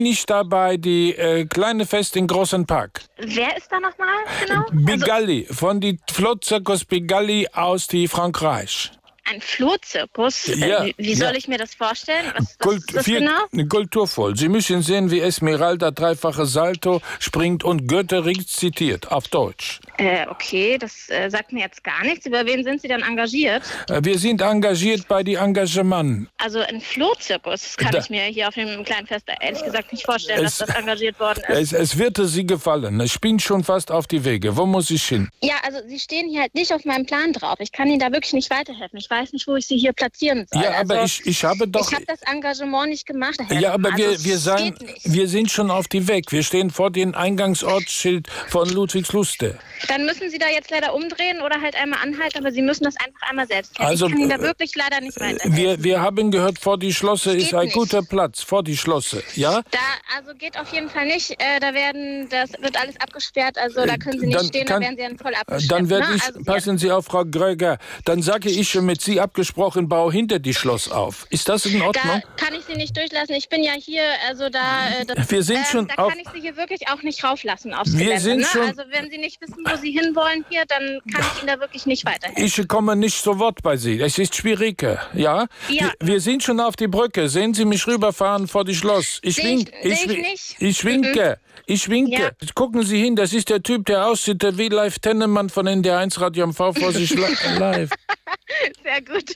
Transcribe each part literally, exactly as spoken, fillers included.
Nicht dabei die äh, kleine Fest im großen Park. Wer ist da nochmal genau? Bigalli, also, von die Flotzirkus Bigalli aus die Frankreich. Ein Flohzirkus? Ja, wie, wie soll ja. ich mir das vorstellen? Was, was Kult, ist das viel, genau? Kulturvoll. Sie müssen sehen, wie Esmeralda dreifache Salto springt und Goethe rezitiert, auf Deutsch. Äh, okay, das äh, sagt mir jetzt gar nichts. Über wen sind Sie dann engagiert? Äh, wir sind engagiert bei die Engagement. Also ein Flohzirkus, das kann Da, ich mir hier auf dem kleinen Fest ehrlich gesagt nicht vorstellen, es, dass das engagiert worden ist. Es, es wird Sie gefallen. Ich bin schon fast auf die Wege. Wo muss ich hin? Ja, also Sie stehen hier halt nicht auf meinem Plan drauf. Ich kann Ihnen da wirklich nicht weiterhelfen. Ich weiß nicht, wo ich Sie hier platzieren soll. Ja, aber also, ich, ich habe doch... Ich habe das Engagement nicht gemacht. Ja, aber also, wir, wir, sein, wir sind schon auf die Weg. Wir stehen vor dem Eingangsortsschild von Ludwigsluste. Dann müssen Sie da jetzt leider umdrehen oder halt einmal anhalten, aber Sie müssen das einfach einmal selbst kennen. Also, ich kann Ihnen da wirklich leider nicht weiterhelfen. Wir, wir haben gehört, vor die Schlosse ist ein nicht. guter Platz. Vor die Schlosse, ja? Da, also geht auf jeden Fall nicht. Äh, da werden, das wird alles abgesperrt. Also da können Sie nicht Dann stehen, kann, da werden Sie dann voll abgesperrt. Dann werde ne? ich, also, passen Sie auf, Frau Gröger, dann sage ich schon mit Sie abgesprochen, baue hinter die Schloss auf. Ist das in Ordnung? Da kann ich Sie nicht durchlassen. Ich bin ja hier, also da... Äh, das, wir sind äh, schon da auf, kann ich Sie hier wirklich auch nicht rauflassen aufs wir Gelände. sind Ne? schon, also wenn Sie nicht wissen, wo Sie hinwollen hier, dann kann ich Ihnen da wirklich nicht weiterhelfen. Ich komme nicht zu Wort bei Sie. Es ist schwierig, ja? ja. Wir, wir sind schon auf die Brücke. Sehen Sie mich rüberfahren vor die Schloss. Ich, Seh wink, ich, ich, seh ich wink, nicht. ich winke. Ich winke. Ja. Gucken Sie hin, das ist der Typ, der aussieht wie Live Tennemann von N D eins Radio M V vor sich live. Sehr gut.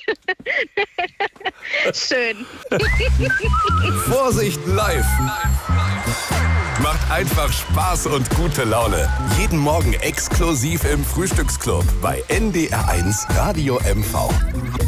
Schön. Vorsicht live. Macht einfach Spaß und gute Laune. Jeden Morgen exklusiv im Frühstücksclub bei N D R eins Radio M V.